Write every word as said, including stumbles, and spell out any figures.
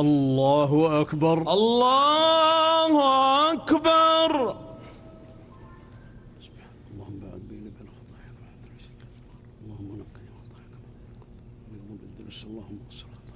الله أكبر. الله أكبر. اللهم بعد بيني وبين خطاياك، اللهم نقني خطاياك ويوم الدرس، اللهم صل